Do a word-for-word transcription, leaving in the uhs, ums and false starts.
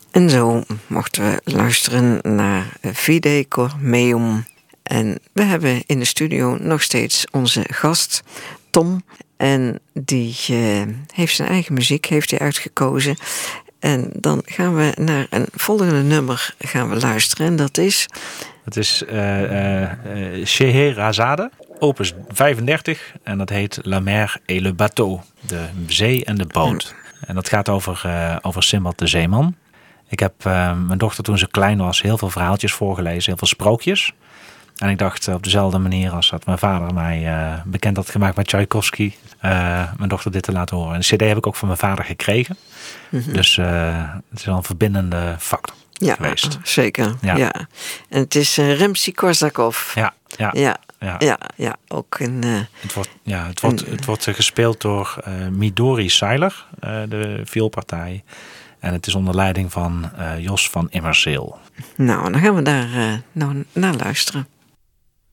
En zo mochten we luisteren naar Fide Cor Meum. En we hebben in de studio nog steeds onze gast, Tom. En die uh, heeft zijn eigen muziek heeft hij uitgekozen. En dan gaan we naar een volgende nummer gaan we luisteren. En dat is... Het is uh, uh, uh, Scheherazade, opus vijfendertig. En dat heet La Mer et le Bateau, de zee en de boot. Ja. En dat gaat over, uh, over Simbad de Zeeman. Ik heb uh, mijn dochter toen ze klein was heel veel verhaaltjes voorgelezen, heel veel sprookjes. En ik dacht uh, op dezelfde manier als dat mijn vader mij uh, bekend had gemaakt met Tchaikovsky, uh, mijn dochter dit te laten horen. En de cd heb ik ook van mijn vader gekregen. Mm-hmm. Dus uh, het is wel een verbindende factor ja, geweest. Zeker. Ja. ja. En het is uh, Rimsky-Korsakov. Ja, ja. Ja. Ja, ja, ja, ook een... Uh, het wordt, ja, het wordt, een, het wordt gespeeld door uh, Midori Seiler, uh, de vioolpartij. En het is onder leiding van uh, Jos van Immerzeel. Nou, dan gaan we daar uh, nou naar luisteren.